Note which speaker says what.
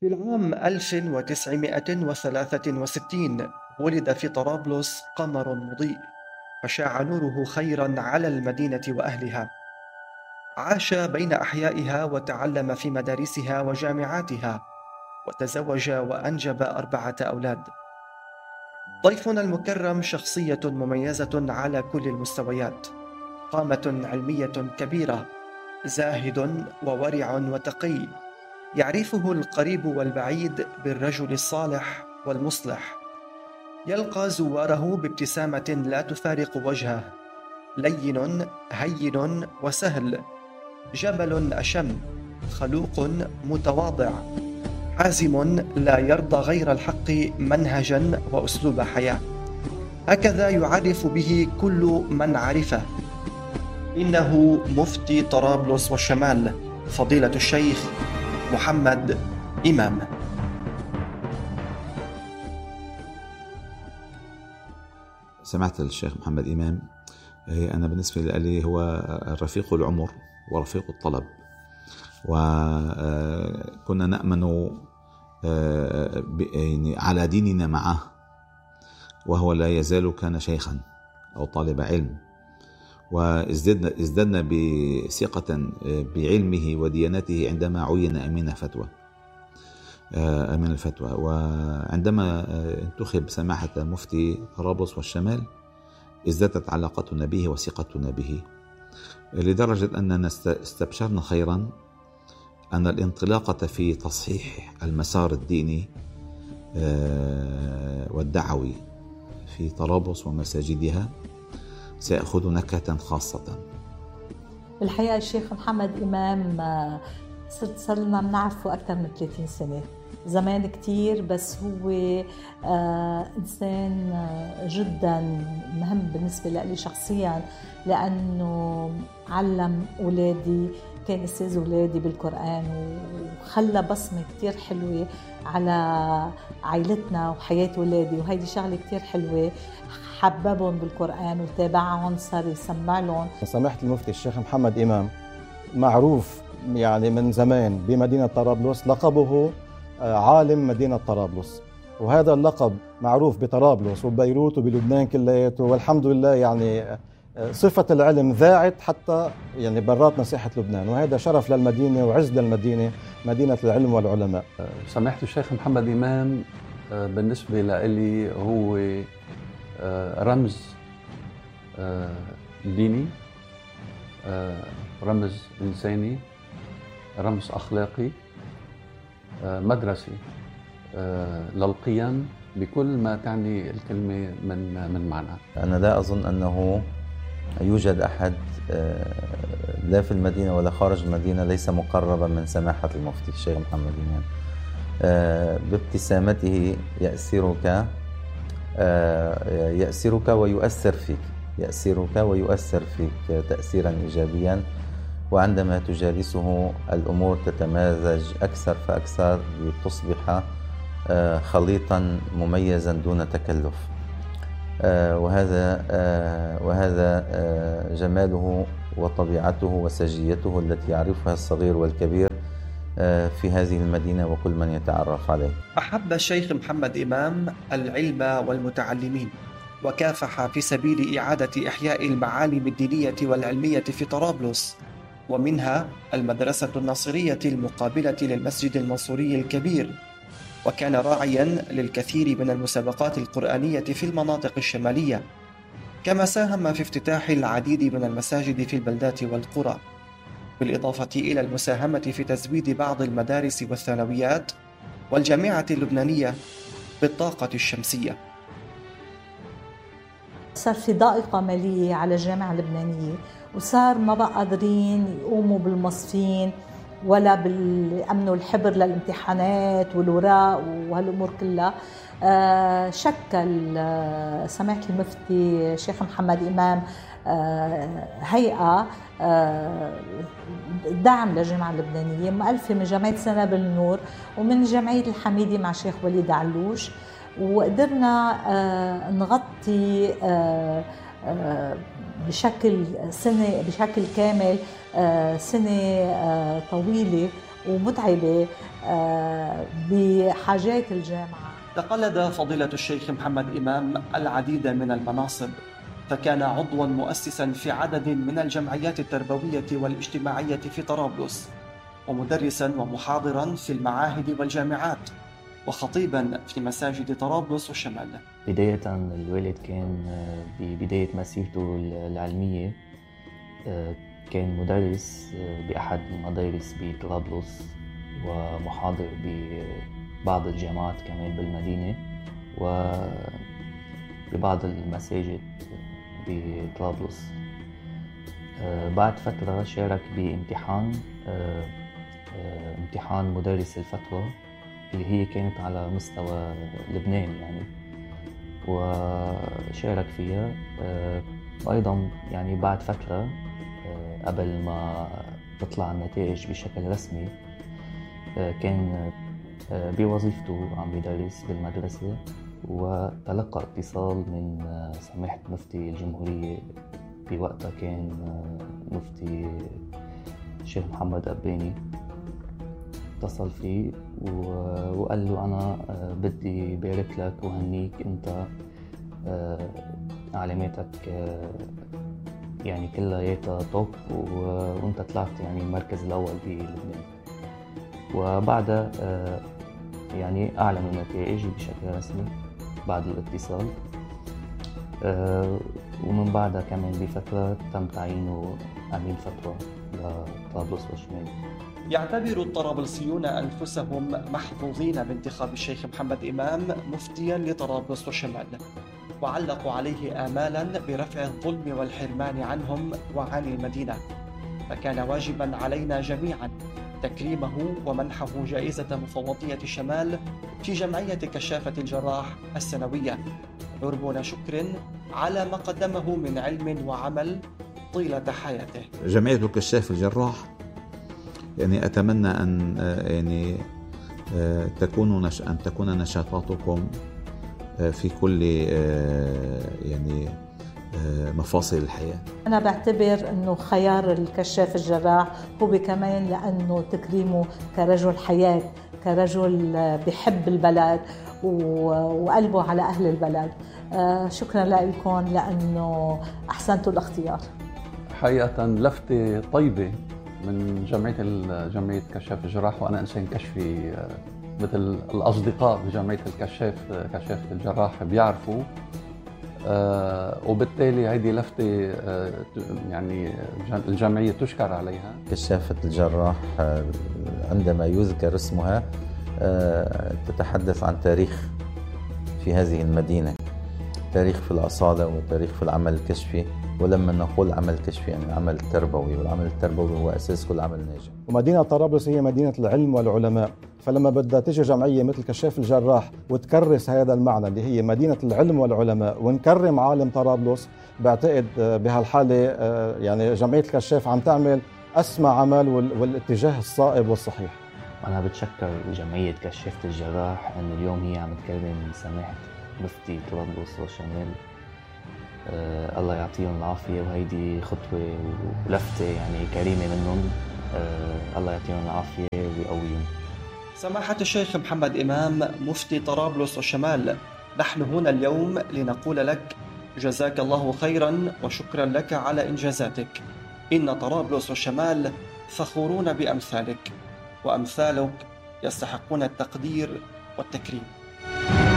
Speaker 1: في العام 1963 ولد في طرابلس قمر مضيء، فشاع نوره خيرا على المدينة وأهلها. عاش بين أحيائها وتعلم في مدارسها وجامعاتها، وتزوج وأنجب 4 أولاد. ضيفنا المكرم شخصية مميزة على كل المستويات، قامة علمية كبيرة، زاهد وورع وتقي، يعرفه القريب والبعيد بالرجل الصالح والمصلح. يلقى زواره بابتسامة لا تفارق وجهه، لين هين وسهل، جبل أشم، خلوق متواضع، حازم لا يرضى غير الحق منهجا وأسلوب حياة. هكذا يعرف به كل من عرفه. إنه مفتي طرابلس والشمال، فضيلة الشيخ محمد إمام.
Speaker 2: سمعت الشيخ محمد إمام. أنا بالنسبة لي هو رفيق العمر ورفيق الطلب، وكنا نأمن يعني على ديننا معه، وهو لا يزال كان شيخا أو طالب علم، وازددنا بثقة بعلمه وديانته عندما عين أمين الفتوى. وعندما انتخب سماحة مفتي طرابلس والشمال ازدادت علاقتنا به وثقتنا به، لدرجة أننا استبشرنا خيرا أن الانطلاقة في تصحيح المسار الديني والدعوي في طرابلس ومساجدها سيأخذ نكهة خاصة.
Speaker 3: الحقيقة الشيخ محمد إمام صرنا بنعرفه أكثر من 30 سنة، زمان كتير، بس هو إنسان جدا مهم بالنسبة لي شخصيا، لأنه علم أولادي، كان أستاذ أولادي بالقرآن، وخلى بصمة كتير حلوة على عائلتنا وحياة أولادي، وهيدي شغلة كتير حلوة. حببهم بالقرآن وتابعهم، صار يسمع لهم.
Speaker 4: سماحة المفتي الشيخ محمد إمام معروف يعني من زمان بمدينة طرابلس، لقبه عالم مدينة طرابلس، وهذا اللقب معروف بطرابلس وببيروت وبلبنان كلياته، والحمد لله يعني صفة العلم ذاعت حتى يعني برات مساحة لبنان، وهذا شرف للمدينة وعز للمدينة، مدينة العلم والعلماء.
Speaker 5: سماحة الشيخ محمد إمام بالنسبة لي هو رمز ديني، رمز إنساني، رمز أخلاقي، مدرسة للقيم بكل ما تعني الكلمة من معنى.
Speaker 6: أنا لا أظن أنه يوجد أحد لا في المدينة ولا خارج المدينة ليس مقربا من سماحة المفتي الشيخ محمد إمام. بابتسامته يأسرك ويؤثر فيك، يأسرك ويؤثر فيك تأثيرا إيجابيا، وعندما تجالسه الأمور تتمازج أكثر فأكثر لتصبح خليطا مميزا دون تكلف. وهذا جماله وطبيعته وسجيته التي يعرفها الصغير والكبير في هذه المدينة وكل من يتعرف عليه.
Speaker 1: أحب الشيخ محمد إمام العلم والمتعلمين، وكافح في سبيل إعادة إحياء المعالم الدينية والعلمية في طرابلس، ومنها المدرسة الناصرية المقابلة للمسجد المنصوري الكبير، وكان راعيا للكثير من المسابقات القرآنية في المناطق الشمالية، كما ساهم في افتتاح العديد من المساجد في البلدات والقرى، بالإضافة إلى المساهمة في تزويد بعض المدارس والثانويات والجامعة اللبنانية بالطاقة الشمسية.
Speaker 3: صار في ضائقة مالية على الجامعة اللبنانية، وصار ما بقى قادرين يقوموا بالمصفين ولا بالأمن الحبر للامتحانات والوراق وهالأمور كلها. شكل سماحة المفتي الشيخ محمد إمام هيئة دعم للجامعة اللبنانية، مؤلفة من جمعية سنابل النور ومن جمعية الحميدي مع شيخ وليد علوش، وقدرنا نغطي بشكل كامل سنة طويلة ومتعبة بحاجات الجامعة.
Speaker 1: تقلد فضيلة الشيخ محمد إمام العديد من المناصب، فكان عضواً مؤسساً في عدد من الجمعيات التربوية والاجتماعية في طرابلس، ومدرساً ومحاضراً في المعاهد والجامعات، وخطيباً في مساجد طرابلس والشمال.
Speaker 7: بداية الوالد كان ببداية مسيرته العلمية كان مدرس بأحد المدارس بطرابلس ومحاضر ببعض الجامعات كمان بالمدينة وببعض المساجد بطرابلس. بعد فترة شارك بامتحان امتحان مدرس الفتوى اللي هي كانت على مستوى لبنان يعني، وشارك فيها. وأيضا يعني بعد فترة قبل ما تطلع النتائج بشكل رسمي كان بوظيفته عم يدرس بالمدرسة، وتلقى اتصال من سماحة مفتي الجمهورية بوقتها كان مفتي الشيخ محمد أباني. اتصل فيه وقال له أنا بدي بارك لك وهنيك، أنت علاماتك يعني كلها توب وأنت طلعت يعني المركز الأول بلبنان. وبعدها يعني أعلنوا النتائج بشكل رسمي بعد الاتصال، ومن بعدها كمان بفترة تم تعيينه أمين فتوى لطرابلس والشمال.
Speaker 1: يعتبر الطرابلسيون أنفسهم محظوظين بانتخاب الشيخ محمد إمام مفتياً لطرابلس والشمال، وعلقوا عليه آمالاً برفع الظلم والحرمان عنهم وعن المدينة، فكان واجباً علينا جميعاً تكريمه ومنحه جائزة مفوضية الشمال في جمعية كشافة الجراح السنوية، عربون شكر على ما قدمه من علم وعمل طيلة حياته.
Speaker 2: جمعية الكشاف الجراح يعني أتمنى أن يعني تكون نشاطاتكم في كل يعني مفاصل الحياة.
Speaker 3: أنا بعتبر أنه خيار الكشاف الجراح هو كمان لأنه تكريمه كرجل حياة، كرجل بحب البلد وقلبه على أهل البلد. شكرا لكم لأنه أحسنتوا الاختيار.
Speaker 5: حقيقة لفتة طيبة من جمعية كشاف الجراح، وأنا إنسان كشفي مثل الأصدقاء بجمعية كشافة الجراح بيعرفوا، وبالتالي هذه لفتة يعني الجمعية تشكر عليها.
Speaker 6: كشافة الجراح عندما يذكر اسمها تتحدث عن تاريخ في هذه المدينة، تاريخ في الأصالة وتاريخ في العمل الكشفي. ولما نقول عمل كشفي يعني عمل تربوي، والعمل التربوي هو أساس كل عمل ناجح.
Speaker 4: ومدينة طرابلس هي مدينة العلم والعلماء، فلما بدها تيجي جمعية مثل كشاف الجراح وتكرس هذا المعنى اللي هي مدينة العلم والعلماء ونكرم عالم طرابلس، بعتقد بهالحالة يعني جمعية الكشاف عم تعمل أسمى عمل والاتجاه الصائب والصحيح.
Speaker 7: أنا بتشكر جمعية كشافة الجراح أن اليوم هي عم تكرم سماحة مفتي طرابلس والشمال. الله يعطيهم العافية، وهيدي خطوة ولفتة يعني كريمة منهم. الله يعطيهم العافية ويقويهم.
Speaker 1: سماحة الشيخ محمد إمام مفتي طرابلس والشمال، نحن هنا اليوم لنقول لك جزاك الله خيرا وشكرا لك على إنجازاتك. إن طرابلس والشمال فخورون بأمثالك، وأمثالك يستحقون التقدير والتكريم.